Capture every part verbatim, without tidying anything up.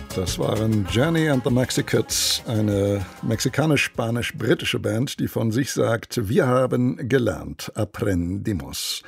Das waren Jenny and the Mexicads, eine mexikanisch-spanisch-britische Band, die von sich sagt, wir haben gelernt, aprendimos.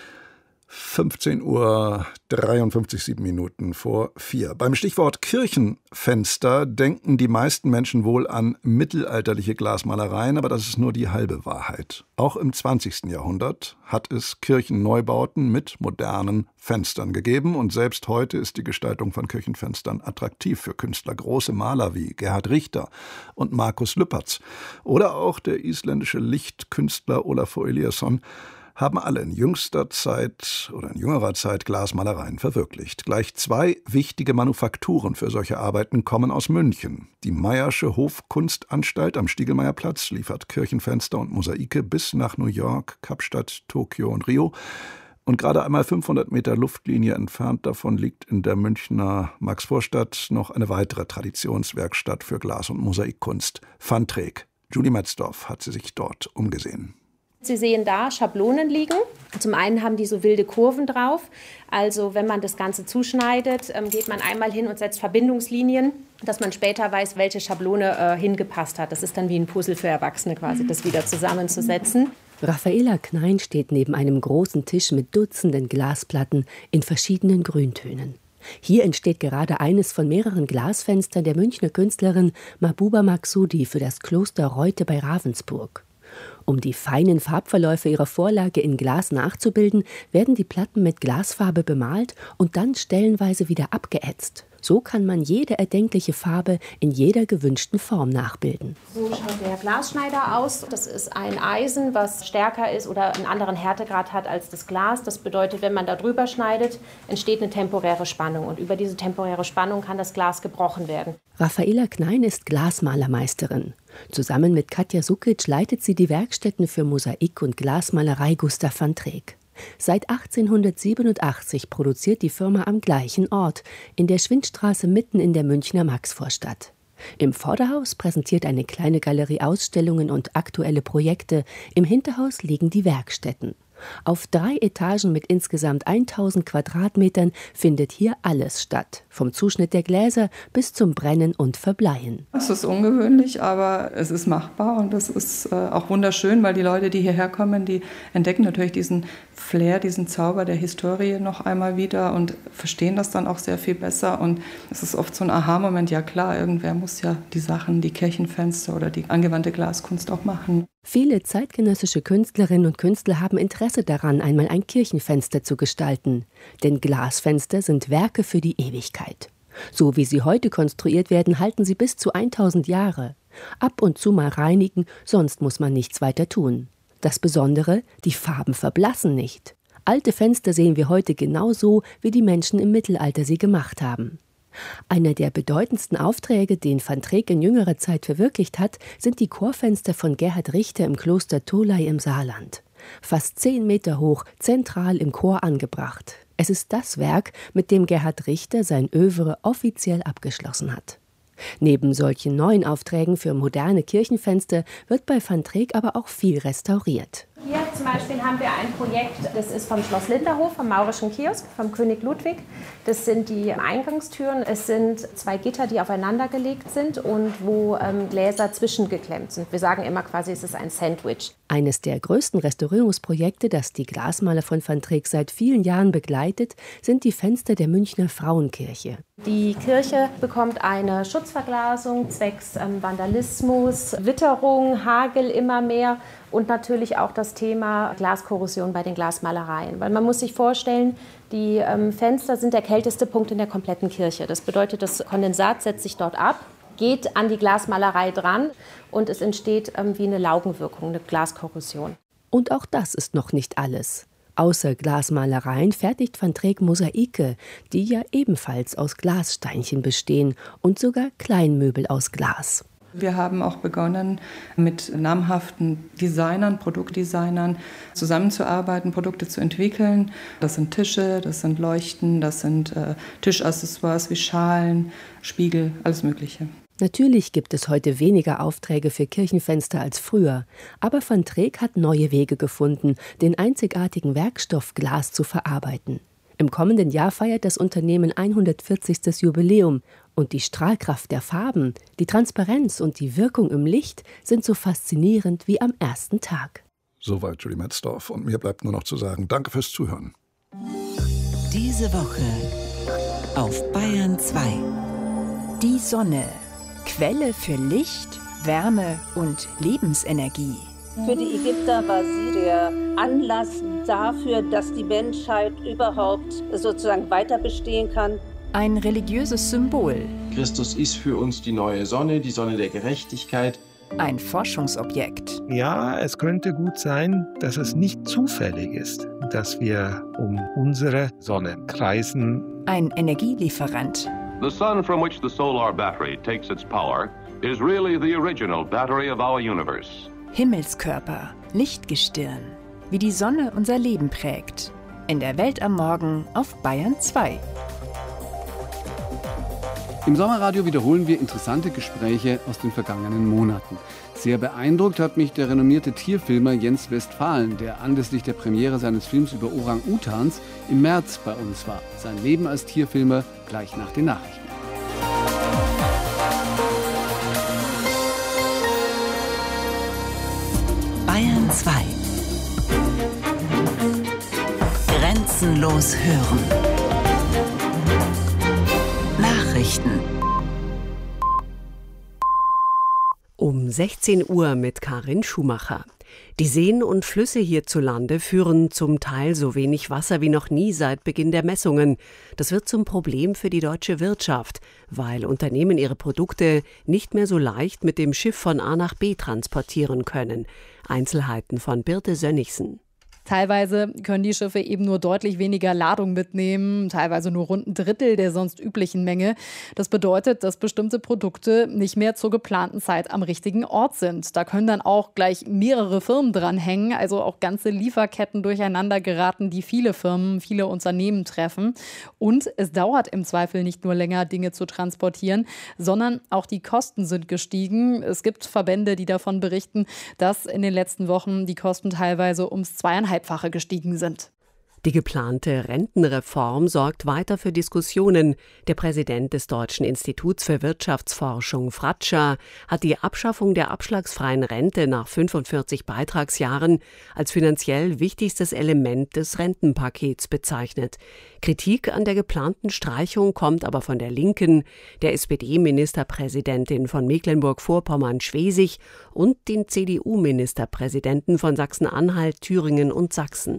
fünfzehn Uhr dreiundfünfzig, sieben Minuten vor vier. Beim Stichwort Kirchenfenster denken die meisten Menschen wohl an mittelalterliche Glasmalereien, aber das ist nur die halbe Wahrheit. Auch im zwanzigsten Jahrhundert hat es Kirchenneubauten mit modernen Fenstern gegeben und selbst heute ist die Gestaltung von Kirchenfenstern attraktiv für Künstler. Große Maler wie Gerhard Richter und Markus Lüpertz oder auch der isländische Lichtkünstler Olafur Eliasson haben alle in jüngster Zeit oder in jüngerer Zeit Glasmalereien verwirklicht. Gleich zwei wichtige Manufakturen für solche Arbeiten kommen aus München. Die Meyersche Hofkunstanstalt am Stiegelmeierplatz liefert Kirchenfenster und Mosaike bis nach New York, Kapstadt, Tokio und Rio. Und gerade einmal fünfhundert Meter Luftlinie entfernt davon liegt in der Münchner Maxvorstadt noch eine weitere Traditionswerkstatt für Glas- und Mosaikkunst, Van Treek. Julie Metzdorf hat sie sich dort umgesehen. Sie sehen da Schablonen liegen. Zum einen haben die so wilde Kurven drauf. Also wenn man das Ganze zuschneidet, geht man einmal hin und setzt Verbindungslinien, dass man später weiß, welche Schablone äh, hingepasst hat. Das ist dann wie ein Puzzle für Erwachsene quasi, das wieder zusammenzusetzen. Raffaela Knein steht neben einem großen Tisch mit Dutzenden Glasplatten in verschiedenen Grüntönen. Hier entsteht gerade eines von mehreren Glasfenstern der Münchner Künstlerin Mahbuba Maksudi für das Kloster Reute bei Ravensburg. Um die feinen Farbverläufe ihrer Vorlage in Glas nachzubilden, werden die Platten mit Glasfarbe bemalt und dann stellenweise wieder abgeätzt. So kann man jede erdenkliche Farbe in jeder gewünschten Form nachbilden. So schaut der Glasschneider aus. Das ist ein Eisen, was stärker ist oder einen anderen Härtegrad hat als das Glas. Das bedeutet, wenn man da drüber schneidet, entsteht eine temporäre Spannung. Und über diese temporäre Spannung kann das Glas gebrochen werden. Raffaela Knein ist Glasmalermeisterin. Zusammen mit Katja Sukic leitet sie die Werkstätten für Mosaik und Glasmalerei Gustav van Treek. Seit achtzehnhundertsiebenundachtzig produziert die Firma am gleichen Ort, in der Schwindstraße mitten in der Münchner Maxvorstadt. Im Vorderhaus präsentiert eine kleine Galerie Ausstellungen und aktuelle Projekte. Im Hinterhaus liegen die Werkstätten. Auf drei Etagen mit insgesamt tausend Quadratmetern findet hier alles statt. Vom Zuschnitt der Gläser bis zum Brennen und Verbleien. Es ist ungewöhnlich, aber es ist machbar und es ist äh, auch wunderschön, weil die Leute, die hierher kommen, die entdecken natürlich diesen Flair, diesen Zauber der Historie noch einmal wieder und verstehen das dann auch sehr viel besser. Und es ist oft so ein Aha-Moment, ja klar, irgendwer muss ja die Sachen, die Kirchenfenster oder die angewandte Glaskunst auch machen. Viele zeitgenössische Künstlerinnen und Künstler haben Interesse daran, einmal ein Kirchenfenster zu gestalten. Denn Glasfenster sind Werke für die Ewigkeit. So wie sie heute konstruiert werden, halten sie bis zu tausend Jahre. Ab und zu mal reinigen, sonst muss man nichts weiter tun. Das Besondere, die Farben verblassen nicht. Alte Fenster sehen wir heute genauso, wie die Menschen im Mittelalter sie gemacht haben. Einer der bedeutendsten Aufträge, den Van Treek in jüngerer Zeit verwirklicht hat, sind die Chorfenster von Gerhard Richter im Kloster Tholey im Saarland. Fast zehn Meter hoch, zentral im Chor angebracht. Es ist das Werk, mit dem Gerhard Richter sein Œuvre offiziell abgeschlossen hat. Neben solchen neuen Aufträgen für moderne Kirchenfenster wird bei Van Treek aber auch viel restauriert. Hier zum Beispiel haben wir ein Projekt, das ist vom Schloss Linderhof, vom Maurischen Kiosk, vom König Ludwig. Das sind die Eingangstüren. Es sind zwei Gitter, die aufeinander gelegt sind und wo ähm, Gläser zwischengeklemmt sind. Wir sagen immer quasi, es ist ein Sandwich. Eines der größten Restaurierungsprojekte, das die Glasmaler von Van Treek seit vielen Jahren begleitet, sind die Fenster der Münchner Frauenkirche. Die Kirche bekommt eine Schutzverglasung zwecks ähm, Vandalismus, Witterung, Hagel immer mehr und natürlich auch das Thema Glaskorrosion bei den Glasmalereien. Weil man muss sich vorstellen, die ähm, Fenster sind der kälteste Punkt in der kompletten Kirche. Das bedeutet, das Kondensat setzt sich dort ab, geht an die Glasmalerei dran und es entsteht ähm, wie eine Laugenwirkung, eine Glaskorrosion. Und auch das ist noch nicht alles. Außer Glasmalereien fertigt Van Treek Mosaike, die ja ebenfalls aus Glassteinchen bestehen und sogar Kleinmöbel aus Glas. Wir haben auch begonnen, mit namhaften Designern, Produktdesignern zusammenzuarbeiten, Produkte zu entwickeln. Das sind Tische, das sind Leuchten, das sind äh, Tischaccessoires wie Schalen, Spiegel, alles Mögliche. Natürlich gibt es heute weniger Aufträge für Kirchenfenster als früher, aber Van Treek hat neue Wege gefunden, den einzigartigen Werkstoff Glas zu verarbeiten. Im kommenden Jahr feiert das Unternehmen hundertvierzigstes Jubiläum Und die Strahlkraft der Farben, die Transparenz und die Wirkung im Licht sind so faszinierend wie am ersten Tag. Soweit Julie Metzdorf. Und mir bleibt nur noch zu sagen, danke fürs Zuhören. Diese Woche auf Bayern zwei. Die Sonne. Quelle für Licht, Wärme und Lebensenergie. Für die Ägypter war sie der Anlass dafür, dass die Menschheit überhaupt sozusagen weiter bestehen kann. Ein religiöses Symbol. Christus ist für uns die neue Sonne, die Sonne der Gerechtigkeit. Ein Forschungsobjekt. Ja, es könnte gut sein, dass es nicht zufällig ist, dass wir um unsere Sonne kreisen. Ein Energielieferant. The sun from which the solar battery takes its power is really the original battery of our universe. Himmelskörper, Lichtgestirn. Wie die Sonne unser Leben prägt. In der Welt am Morgen auf Bayern zwei. Im Sommerradio wiederholen wir interessante Gespräche aus den vergangenen Monaten. Sehr beeindruckt hat mich der renommierte Tierfilmer Jens Westphalen, der anlässlich der Premiere seines Films über Orang-Utans im März bei uns war. Sein Leben als Tierfilmer gleich nach den Nachrichten. Bayern zwei. Grenzenlos hören. Nachrichten. Um sechzehn Uhr mit Karin Schumacher. Die Seen und Flüsse hierzulande führen zum Teil so wenig Wasser wie noch nie seit Beginn der Messungen. Das wird zum Problem für die deutsche Wirtschaft, weil Unternehmen ihre Produkte nicht mehr so leicht mit dem Schiff von A nach B transportieren können. Einzelheiten von Birte Sönnigsen. Teilweise können die Schiffe eben nur deutlich weniger Ladung mitnehmen, teilweise nur rund ein Drittel der sonst üblichen Menge. Das bedeutet, dass bestimmte Produkte nicht mehr zur geplanten Zeit am richtigen Ort sind. Da können dann auch gleich mehrere Firmen dranhängen, also auch ganze Lieferketten durcheinander geraten, die viele Firmen, viele Unternehmen treffen. Und es dauert im Zweifel nicht nur länger, Dinge zu transportieren, sondern auch die Kosten sind gestiegen. Es gibt Verbände, die davon berichten, dass in den letzten Wochen die Kosten teilweise ums zweieinhalb Fache gestiegen sind. Die geplante Rentenreform sorgt weiter für Diskussionen. Der Präsident des Deutschen Instituts für Wirtschaftsforschung, Fratscher, hat die Abschaffung der abschlagsfreien Rente nach fünfundvierzig Beitragsjahren als finanziell wichtigstes Element des Rentenpakets bezeichnet. Kritik an der geplanten Streichung kommt aber von der Linken, der S P D-Ministerpräsidentin von Mecklenburg-Vorpommern-Schwesig und den C D U-Ministerpräsidenten von Sachsen-Anhalt, Thüringen und Sachsen.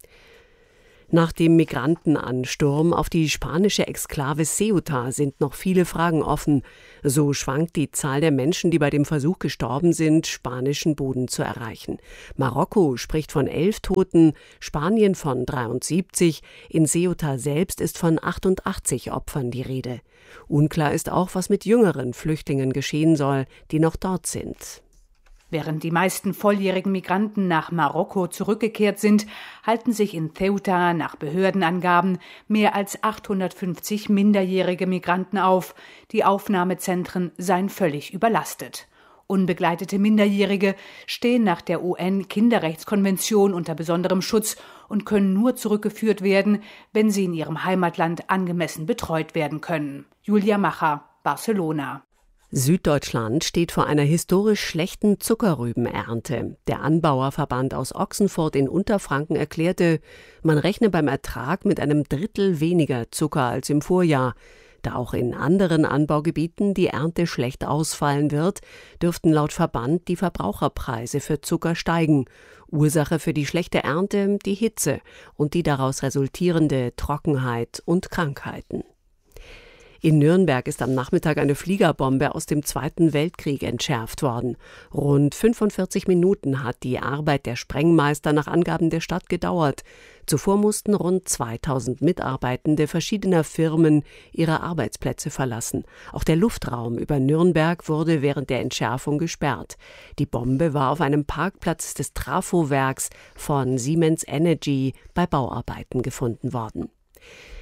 Nach dem Migrantenansturm auf die spanische Exklave Ceuta sind noch viele Fragen offen. So schwankt die Zahl der Menschen, die bei dem Versuch gestorben sind, spanischen Boden zu erreichen. Marokko spricht von elf Toten, Spanien von dreiundsiebzig, in Ceuta selbst ist von achtundachtzig Opfern die Rede. Unklar ist auch, was mit jüngeren Flüchtlingen geschehen soll, die noch dort sind. Während die meisten volljährigen Migranten nach Marokko zurückgekehrt sind, halten sich in Ceuta nach Behördenangaben mehr als achthundertfünfzig minderjährige Migranten auf. Die Aufnahmezentren seien völlig überlastet. Unbegleitete Minderjährige stehen nach der U N-Kinderrechtskonvention unter besonderem Schutz und können nur zurückgeführt werden, wenn sie in ihrem Heimatland angemessen betreut werden können. Julia Macher, Barcelona. Süddeutschland steht vor einer historisch schlechten Zuckerrübenernte. Der Anbauerverband aus Ochsenfurt in Unterfranken erklärte, man rechne beim Ertrag mit einem Drittel weniger Zucker als im Vorjahr. Da auch in anderen Anbaugebieten die Ernte schlecht ausfallen wird, dürften laut Verband die Verbraucherpreise für Zucker steigen. Ursache für die schlechte Ernte die Hitze und die daraus resultierende Trockenheit und Krankheiten. In Nürnberg ist am Nachmittag eine Fliegerbombe aus dem Zweiten Weltkrieg entschärft worden. Rund fünfundvierzig Minuten hat die Arbeit der Sprengmeister nach Angaben der Stadt gedauert. Zuvor mussten rund zweitausend Mitarbeitende verschiedener Firmen ihre Arbeitsplätze verlassen. Auch der Luftraum über Nürnberg wurde während der Entschärfung gesperrt. Die Bombe war auf einem Parkplatz des Trafowerks von Siemens Energy bei Bauarbeiten gefunden worden.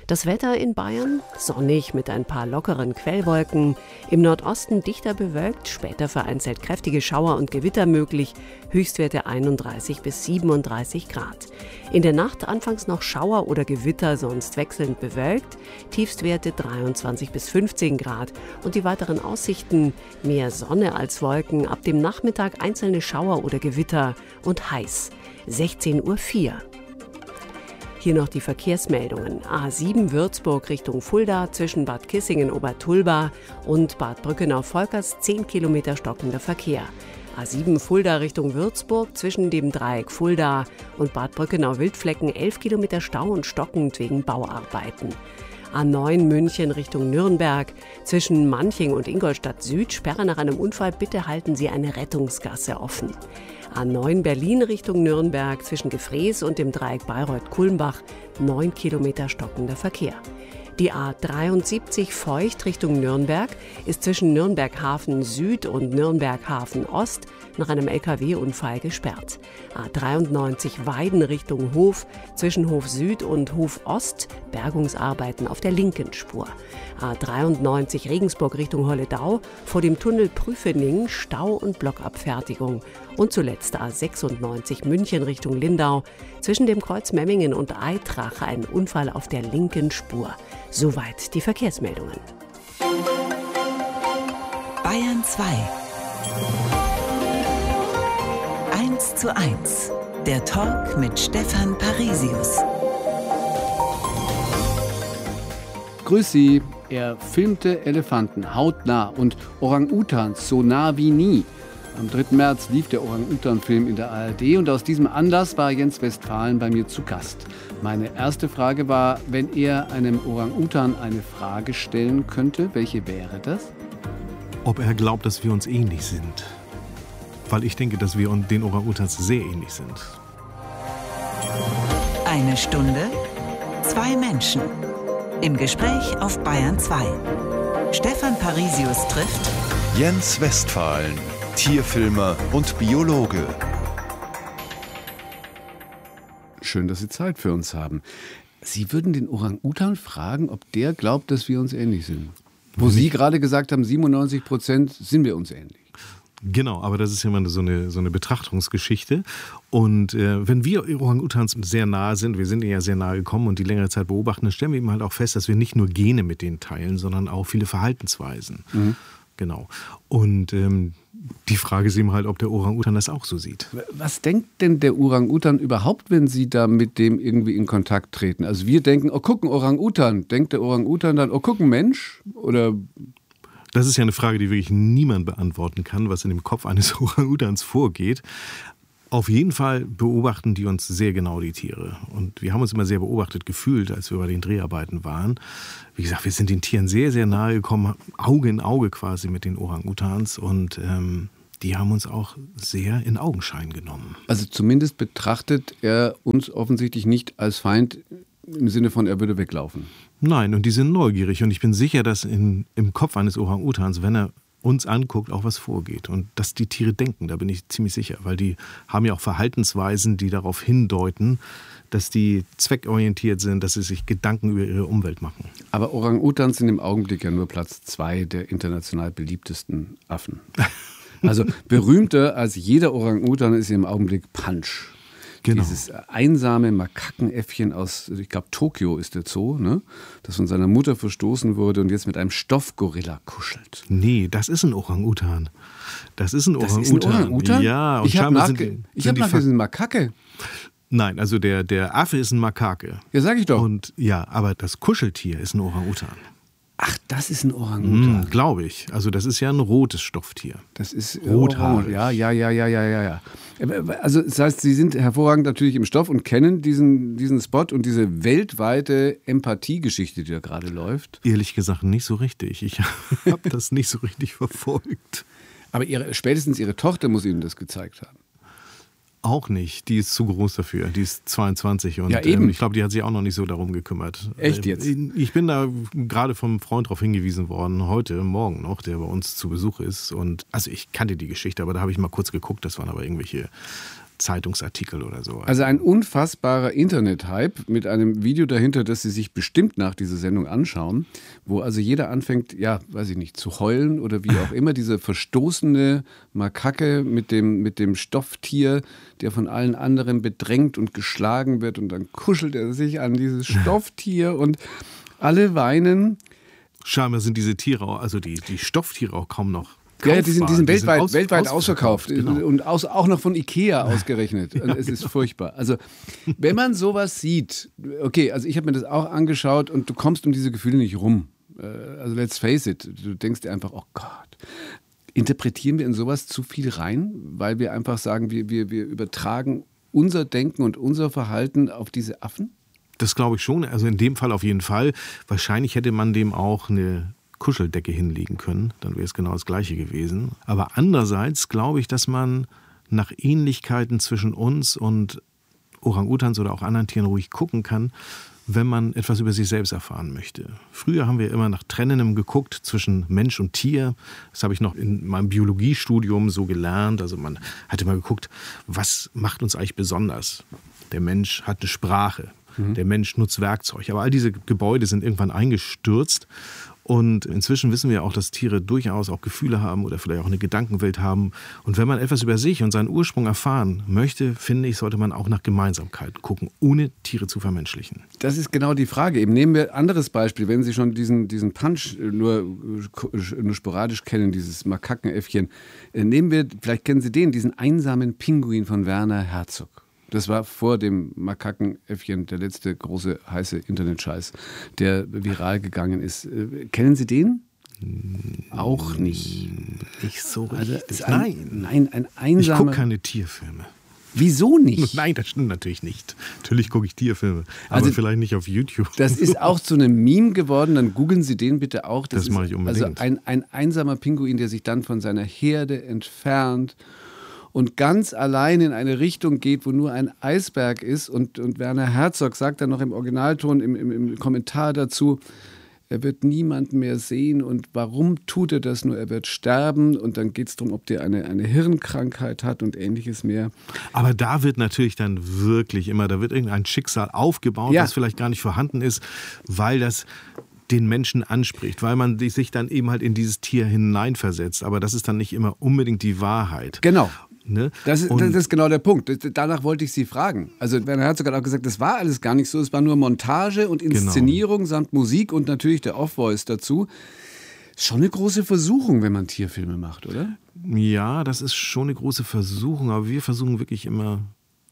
Das Wetter in Bayern? Sonnig mit ein paar lockeren Quellwolken. Im Nordosten dichter bewölkt, später vereinzelt kräftige Schauer und Gewitter möglich. Höchstwerte einunddreißig bis siebenunddreißig Grad. In der Nacht anfangs noch Schauer oder Gewitter, sonst wechselnd bewölkt. Tiefstwerte dreiundzwanzig bis fünfzehn Grad. Und die weiteren Aussichten? Mehr Sonne als Wolken. Ab dem Nachmittag einzelne Schauer oder Gewitter. Und heiß. sechzehn Uhr vier. Hier noch die Verkehrsmeldungen. A sieben Würzburg Richtung Fulda zwischen Bad Kissingen-Obertulba und Bad Brückenau-Volkers zehn Kilometer stockender Verkehr. A sieben Fulda Richtung Würzburg zwischen dem Dreieck Fulda und Bad Brückenau-Wildflecken elf Kilometer Stau und stockend wegen Bauarbeiten. A neun München Richtung Nürnberg zwischen Manching und Ingolstadt Süd Sperre nach einem Unfall. Bitte halten Sie eine Rettungsgasse offen. A neun Berlin Richtung Nürnberg zwischen Gefrees und dem Dreieck Bayreuth-Kulmbach neun Kilometer stockender Verkehr. Die A dreiundsiebzig Feucht Richtung Nürnberg ist zwischen Nürnberg Hafen Süd und Nürnberg Hafen Ost nach einem L K W-Unfall gesperrt. A dreiundneunzig Weiden Richtung Hof zwischen Hof Süd und Hof Ost Bergungsarbeiten auf der linken Spur. A dreiundneunzig Regensburg Richtung Holledau vor dem Tunnel Prüfening Stau und Blockabfertigung. Und zuletzt A sechsundneunzig München Richtung Lindau zwischen dem Kreuz Memmingen und Eitrach ein Unfall auf der linken Spur. Soweit die Verkehrsmeldungen. Bayern zwei. eins zu eins. Der Talk mit Stefan Parisius. Grüß Sie. Er filmte Elefanten hautnah und Orang-Utans so nah wie nie. Am dritten März lief der Orang-Utan-Film in der A R D und aus diesem Anlass war Jens Westphalen bei mir zu Gast. Meine erste Frage war, wenn er einem Orang-Utan eine Frage stellen könnte, welche wäre das? Ob er glaubt, dass wir uns ähnlich sind. Weil ich denke, dass wir den Orang-Utans sehr ähnlich sind. Eine Stunde, zwei Menschen. Im Gespräch auf Bayern zwei. Stefan Parisius trifft Jens Westphalen, Tierfilmer und Biologe. Schön, dass Sie Zeit für uns haben. Sie würden den Orang-Utan fragen, ob der glaubt, dass wir uns ähnlich sind. Wo Sie gerade gesagt haben, siebenundneunzig Prozent sind wir uns ähnlich. Genau, aber das ist ja immer so eine, so eine Betrachtungsgeschichte. Und äh, wenn wir Orang-Utans sehr nahe sind, wir sind ihnen ja sehr nahe gekommen und die längere Zeit beobachten, dann stellen wir eben halt auch fest, dass wir nicht nur Gene mit denen teilen, sondern auch viele Verhaltensweisen. Mhm. Genau. Und ähm, die Frage ist eben halt, ob der Orang-Utan das auch so sieht. Was denkt denn der Orang-Utan überhaupt, wenn Sie da mit dem irgendwie in Kontakt treten? Also wir denken, oh, guck, ein Orang-Utan. Denkt der Orang-Utan dann, oh, guck, ein Mensch? Oder... Das ist ja eine Frage, die wirklich niemand beantworten kann, was in dem Kopf eines Orang-Utans vorgeht. Auf jeden Fall beobachten die uns sehr genau, die Tiere. Und wir haben uns immer sehr beobachtet gefühlt, als wir bei den Dreharbeiten waren. Wie gesagt, wir sind den Tieren sehr, sehr nahe gekommen, Auge in Auge quasi mit den Orang-Utans. Und ähm, die haben uns auch sehr in Augenschein genommen. Also zumindest betrachtet er uns offensichtlich nicht als Feind im Sinne von, er würde weglaufen. Nein, und die sind neugierig. Und ich bin sicher, dass in, im Kopf eines Orang-Utans, wenn er uns anguckt, auch was vorgeht. Und dass die Tiere denken, da bin ich ziemlich sicher. Weil die haben ja auch Verhaltensweisen, die darauf hindeuten, dass die zweckorientiert sind, dass sie sich Gedanken über ihre Umwelt machen. Aber Orang-Utans sind im Augenblick ja nur Platz zwei der international beliebtesten Affen. Also berühmter als jeder Orang-Utan ist im Augenblick Punch. Genau. Dieses einsame Makakenäffchen aus, ich glaube, Tokio ist der Zoo, ne? Das von seiner Mutter verstoßen wurde und jetzt mit einem Stoffgorilla kuschelt. Nee, das ist ein Orang-Utan. Das ist ein Orang-Utan. Das ist ein Orang-Utan? Ja. Und ich habe nachge- sind, ich hab nachgesehen, eine Makake. Nein, also der, der Affe ist ein Makake. Ja, sag ich doch. Und ja, aber das Kuscheltier ist ein Orang-Utan. Ach, das ist ein Orang-Utan. Mm, glaube ich. Also das ist ja ein rotes Stofftier. Das ist rothaarig. Ja, ja, ja, ja, ja, ja, ja. Also das heißt, Sie sind hervorragend natürlich im Stoff und kennen diesen, diesen Spot und diese weltweite Empathiegeschichte, die da gerade läuft. Ehrlich gesagt nicht so richtig. Ich habe das nicht so richtig verfolgt. Aber ihre, spätestens Ihre Tochter muss Ihnen das gezeigt haben. Auch nicht. Die ist zu groß dafür. Die ist zweiundzwanzig und ja, eben. Ähm, ich glaube, die hat sich auch noch nicht so darum gekümmert. Echt jetzt? Ich bin da gerade vom Freund darauf hingewiesen worden, heute, morgen noch, der bei uns zu Besuch ist. Und also ich kannte die Geschichte, aber da habe ich mal kurz geguckt. Das waren aber irgendwelche Zeitungsartikel oder so. Also ein unfassbarer Internet-Hype mit einem Video dahinter, das Sie sich bestimmt nach dieser Sendung anschauen, wo also jeder anfängt, ja, weiß ich nicht, zu heulen oder wie auch immer, diese verstoßene Makake mit dem, mit dem Stofftier, der von allen anderen bedrängt und geschlagen wird, und dann kuschelt er sich an dieses Stofftier und alle weinen. Scheinbar sind diese Tiere, auch, also die, die Stofftiere auch kaum noch kaufbar. Ja, die sind, die sind weltweit, die sind aus, weltweit ausverkauft. ausverkauft. Genau. Und aus, auch noch von Ikea ausgerechnet. Also es ist furchtbar. Also wenn man sowas sieht, okay, also ich habe mir das auch angeschaut und du kommst um diese Gefühle nicht rum. Also let's face it, du denkst dir einfach, oh Gott. Interpretieren wir in sowas zu viel rein, weil wir einfach sagen, wir, wir, wir übertragen unser Denken und unser Verhalten auf diese Affen? Das glaube ich schon. Also in dem Fall auf jeden Fall. Wahrscheinlich hätte man dem auch eine Kuscheldecke hinlegen können. Dann wäre es genau das Gleiche gewesen. Aber andererseits glaube ich, dass man nach Ähnlichkeiten zwischen uns und Orang-Utans oder auch anderen Tieren ruhig gucken kann, wenn man etwas über sich selbst erfahren möchte. Früher haben wir immer nach Trennendem geguckt zwischen Mensch und Tier. Das habe ich noch in meinem Biologiestudium so gelernt. Also man hat immer geguckt, was macht uns eigentlich besonders? Der Mensch hat eine Sprache. Der Mensch nutzt Werkzeug. Aber all diese Gebäude sind irgendwann eingestürzt. Und inzwischen wissen wir auch, dass Tiere durchaus auch Gefühle haben oder vielleicht auch eine Gedankenwelt haben. Und wenn man etwas über sich und seinen Ursprung erfahren möchte, finde ich, sollte man auch nach Gemeinsamkeiten gucken, ohne Tiere zu vermenschlichen. Das ist genau die Frage. Eben nehmen wir ein anderes Beispiel. Wenn Sie schon diesen, diesen Punch nur, nur sporadisch kennen, dieses Makakenäffchen, nehmen wir, vielleicht kennen Sie den, diesen einsamen Pinguin von Werner Herzog. Das war vor dem Makakenäffchen der letzte große heiße Internetscheiß, der viral gegangen ist. Äh, kennen Sie den? Auch nicht. Nicht so richtig. Also ist ein, nein. Nein, ein einsamer... Ich gucke keine Tierfilme. Wieso nicht? Nein, das stimmt natürlich nicht. Natürlich gucke ich Tierfilme, aber also, vielleicht nicht auf YouTube. Das ist auch zu einem Meme geworden, dann googeln Sie den bitte auch. Das, das mache ich unbedingt. Also ein, ein einsamer Pinguin, der sich dann von seiner Herde entfernt und ganz allein in eine Richtung geht, wo nur ein Eisberg ist. Und, und Werner Herzog sagt dann noch im Originalton, im, im, im Kommentar dazu, er wird niemanden mehr sehen. Und warum tut er das nur? Er wird sterben. Und dann geht es darum, ob der eine, eine Hirnkrankheit hat und ähnliches mehr. Aber da wird natürlich dann wirklich immer, da wird irgendein Schicksal aufgebaut, ja, das vielleicht gar nicht vorhanden ist, weil das den Menschen anspricht, weil man sich dann eben halt in dieses Tier hineinversetzt. Aber das ist dann nicht immer unbedingt die Wahrheit. Genau. Ne? Das, ist, das ist genau der Punkt. Danach wollte ich Sie fragen. Also Werner Herzog hat auch gesagt, das war alles gar nicht so. Es war nur Montage und Inszenierung, genau, samt Musik und natürlich der Off-Voice dazu. Ist schon eine große Versuchung, wenn man Tierfilme macht, oder? Ja, das ist schon eine große Versuchung. Aber wir versuchen wirklich immer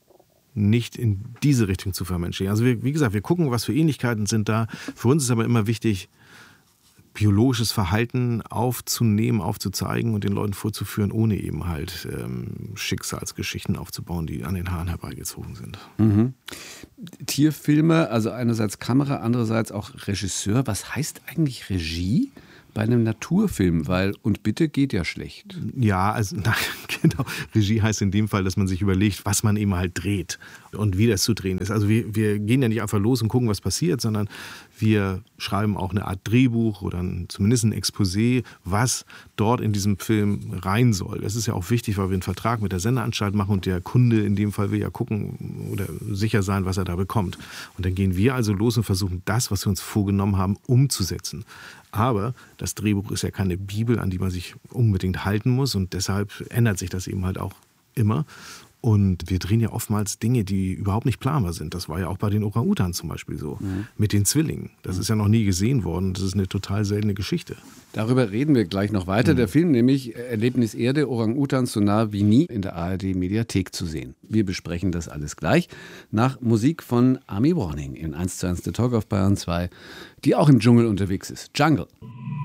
nicht in diese Richtung zu vermenschlichen. Also wir, wie gesagt, wir gucken, was für Ähnlichkeiten sind da. Für uns ist aber immer wichtig, biologisches Verhalten aufzunehmen, aufzuzeigen und den Leuten vorzuführen, ohne eben halt ähm, Schicksalsgeschichten aufzubauen, die an den Haaren herbeigezogen sind. Mhm. Tierfilme, also einerseits Kamera, andererseits auch Regisseur. Was heißt eigentlich Regie bei einem Naturfilm? Weil und bitte geht ja schlecht. Ja, also na, genau. Regie heißt in dem Fall, dass man sich überlegt, was man eben halt dreht und wie das zu drehen ist. Also wir, wir gehen ja nicht einfach los und gucken, was passiert, sondern wir schreiben auch eine Art Drehbuch oder ein, zumindest ein Exposé, was dort in diesem Film rein soll. Das ist ja auch wichtig, weil wir einen Vertrag mit der Sendeanstalt machen und der Kunde in dem Fall will ja gucken oder sicher sein, was er da bekommt. Und dann gehen wir also los und versuchen, das, was wir uns vorgenommen haben, umzusetzen. Aber das Drehbuch ist ja keine Bibel, an die man sich unbedingt halten muss und deshalb ändert sich das eben halt auch immer. Und wir drehen ja oftmals Dinge, die überhaupt nicht planbar sind. Das war ja auch bei den Orang-Utans zum Beispiel so, mhm. mit den Zwillingen. Das ist ja noch nie gesehen worden. Das ist eine total seltene Geschichte. Darüber reden wir gleich noch weiter. Mhm. Der Film nämlich Erlebnis Erde, Orang-Utans so nah wie nie in der A R D-Mediathek zu sehen. Wir besprechen das alles gleich nach Musik von Army Warning in eins zu eins der Talk auf Bayern zwei, die auch im Dschungel unterwegs ist. Jungle.